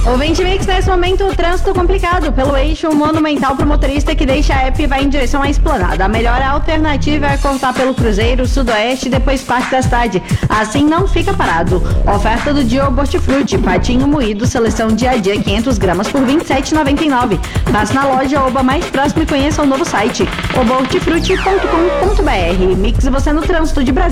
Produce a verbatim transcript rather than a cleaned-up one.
Ouvinte Mix, nesse momento, o trânsito complicado pelo eixo monumental pro motorista que deixa a app e vai em direção à Esplanada. A melhor alternativa é cortar pelo Cruzeiro, Sudoeste e depois parte da cidade. Assim não fica parado. Oferta do dia Hortifruti, patinho moído, seleção dia a dia, quinhentas gramas por vinte e sete reais e noventa e nove centavos. Passe na loja Oba mais próximo e conheça o novo site, oba hortifruti ponto com ponto br. Mix você no trânsito de Brasília.